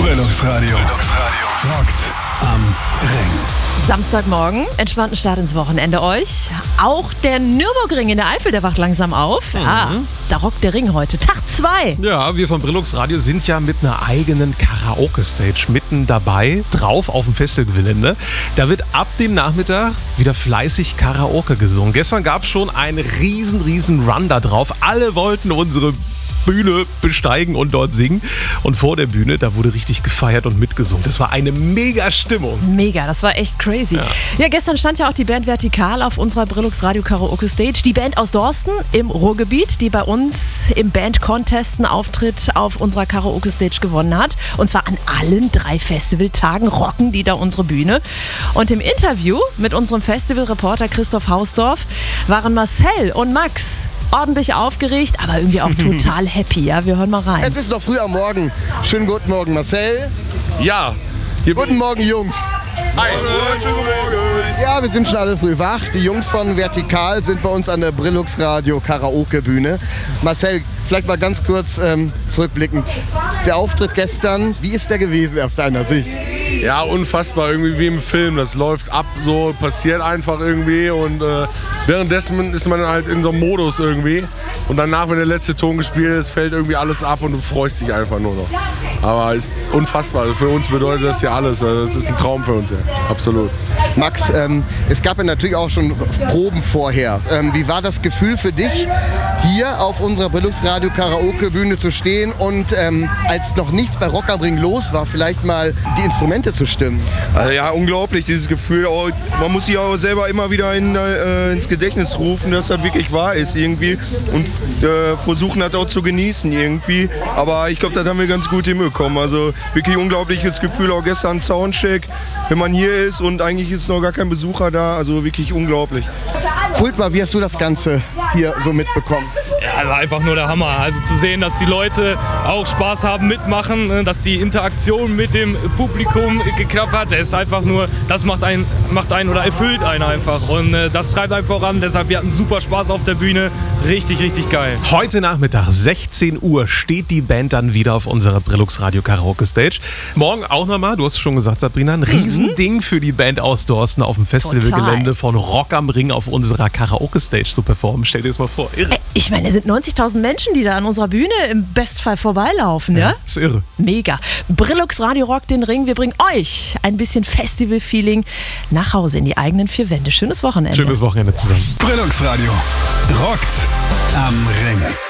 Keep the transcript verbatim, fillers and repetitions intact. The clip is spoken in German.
Brillux Radio. Brillux Radio. Rockt am Ring. Samstagmorgen, entspannten Start ins Wochenende euch. Auch der Nürburgring in der Eifel, der wacht langsam auf. Mhm. Ah, da rockt der Ring heute. Tag zwei. Ja, wir von Brillux Radio sind ja mit einer eigenen Karaoke-Stage mitten dabei, drauf auf dem Festivalgelände. Da wird ab dem Nachmittag wieder fleißig Karaoke gesungen. Gestern gab es schon einen riesen, riesen Run da drauf. Alle wollten unsere Bühne besteigen und dort singen. Und vor der Bühne, da wurde richtig gefeiert und mitgesungen. Das war eine mega Stimmung. Mega, das war echt crazy. Ja, ja gestern stand ja auch die Band Vertikal auf unserer Brillux Radio Karaoke Stage. Die Band aus Dorsten im Ruhrgebiet, die bei uns im Band-Contest einen Auftritt auf unserer Karaoke Stage gewonnen hat. Und zwar an allen drei Festivaltagen rocken die da unsere Bühne. Und im Interview mit unserem Festivalreporter Christoph Hausdorf waren Marcel und Max ordentlich aufgeregt, aber irgendwie auch total happy. Ja, wir hören mal rein. Es ist noch früh am Morgen. Schönen guten Morgen, Marcel. Ja. Guten Morgen, Jungs. Hi. Schönen guten Morgen. Ja, wir sind schon alle früh wach. Die Jungs von Vertikal sind bei uns an der Brillux Radio Karaoke Bühne. Marcel, vielleicht mal ganz kurz ähm, zurückblickend. Der Auftritt gestern, wie ist der gewesen aus deiner Sicht? Ja, unfassbar, irgendwie wie im Film. Das läuft ab, so passiert einfach irgendwie und äh, währenddessen ist man halt in so einem Modus irgendwie. Und danach, wenn der letzte Ton gespielt ist, fällt irgendwie alles ab und du freust dich einfach nur noch. Aber es ist unfassbar. Für uns bedeutet das ja alles. Also es ist ein Traum für uns, ja. Absolut. Max, ähm, es gab ja natürlich auch schon Proben vorher. Ähm, wie war das Gefühl für dich, hier auf unserer Brillux Radio Karaoke Bühne zu stehen und ähm, als noch nichts bei Rock am Ring los war, vielleicht mal die Instrumente zu stimmen? Also ja, unglaublich, dieses Gefühl. Auch, man muss sich auch selber immer wieder in, äh, ins Gedächtnis rufen, dass das wirklich wahr ist irgendwie und äh, versuchen das auch zu genießen irgendwie. Aber ich glaube, das haben wir ganz gut hinbekommen. Also wirklich unglaubliches Gefühl, auch gestern Soundcheck, wenn man hier ist und eigentlich ist noch gar kein Besucher da. Also wirklich unglaublich. Fultmar, wie hast du das Ganze hier so mitbekommen? Ja, also einfach nur der Hammer. Also zu sehen, dass die Leute auch Spaß haben, mitmachen, dass die Interaktion mit dem Publikum geklappt hat, das ist einfach nur, das macht einen, macht einen oder erfüllt einen einfach. Und äh, das treibt einen voran. Deshalb, wir hatten super Spaß auf der Bühne. Richtig, richtig geil. Heute Nachmittag, sechzehn Uhr, steht die Band dann wieder auf unserer Brillux Radio Karaoke Stage. Morgen auch nochmal, du hast es schon gesagt, Sabrina, ein Riesending für die Band aus Dorsten auf dem Festivalgelände von Rock am Ring auf unserer Karaoke Stage zu performen. Stell dir das mal vor. Irre. Ich meine, es sind neunzigtausend Menschen, die da an unserer Bühne im Bestfall vorbeilaufen, ja? Ja, ist irre. Mega. Brillux Radio rockt den Ring. Wir bringen euch ein bisschen Festival-Feeling nach Hause in die eigenen vier Wände. Schönes Wochenende. Schönes Wochenende zusammen. Brillux Radio. Rockt am Ring.